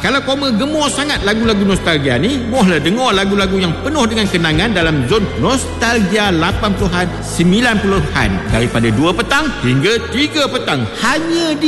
kalau koma gemar sangat lagu-lagu nostalgia ni, mohlah dengar lagu-lagu yang penuh dengan kenangan dalam zon nostalgia 80-an, 90-an daripada 2 petang hingga 3 petang hanya di